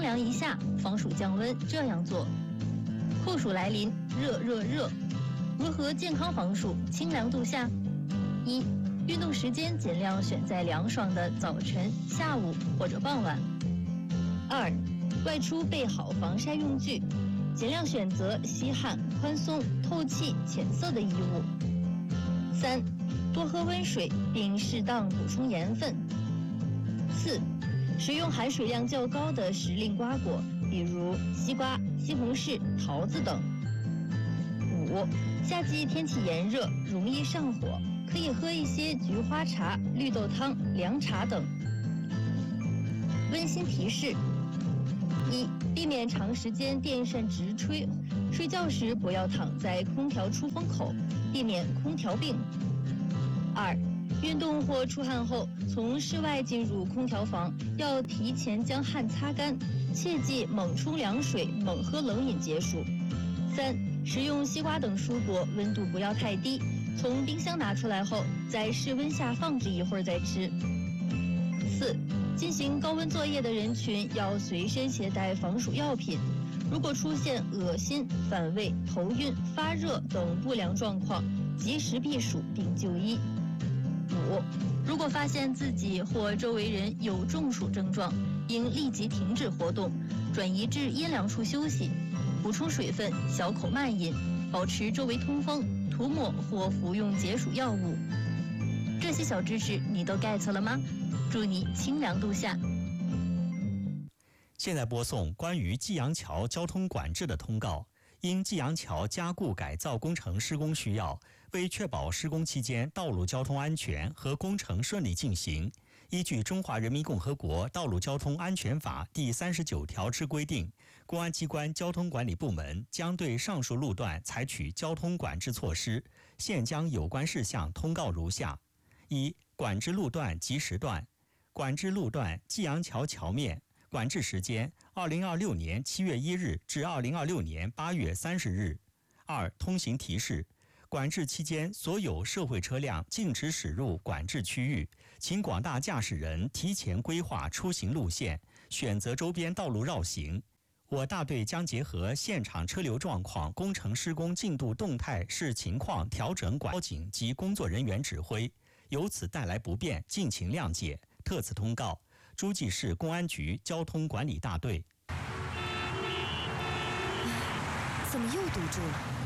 凉一下，防暑降温，这样做。酷暑来临，热热热，如何健康防暑，清凉度夏？一、运动时间尽量选在凉爽的早晨、下午或者傍晚。二、外出备好防晒用具，尽量选择吸汗、宽松、透气、浅色的衣物。三、多喝温水，并适当补充盐分。四、食用含水量较高的时令瓜果，比如西瓜、西红柿、桃子等。五、夏季天气炎热，容易上火，可以喝一些菊花茶、绿豆汤、凉茶等。温馨提示：一、避免长时间电扇直吹，睡觉时不要躺在空调出风口，避免空调病。二、运动或出汗后，从室外进入空调房，要提前将汗擦干，切忌猛冲凉水、猛喝冷饮解暑。三、食用西瓜等蔬果，温度不要太低，从冰箱拿出来后，在室温下放置一会儿再吃。四、进行高温作业的人群要随身携带防暑药品，如果出现恶心、反胃、头晕、发热等不良状况，及时避暑并就医。五、如果发现自己或周围人有中暑症状，应立即停止活动，转移至阴凉处休息，补充水分，小口慢饮，保持周围通风，涂抹或服用解暑药物。这些小知识你都 get 了吗？祝你清凉度夏。 现在播送关于济阳桥交通管制的通告。因济阳桥加固改造工程施工需要，为确保施工期间道路交通安全和工程顺利进行，依据《中华人民共和国道路交通安全法》第39条之规定，公安机关交通管理部门将对上述路段采取交通管制措施。现将有关事项通告如下：一、管制路段及时段。管制路段济阳桥桥面，管制时间2026年7月1日至2026年8月30日。二、通行提示：管制期间，所有社会车辆禁止驶入管制区域，请广大驾驶人提前规划出行路线，选择周边道路绕行。我大队将结合现场车流状况、工程施工进度动态视情况调整交警及工作人员指挥，由此带来不便，敬请谅解。特此通告，诸暨市公安局交通管理大队。 怎么又堵住了？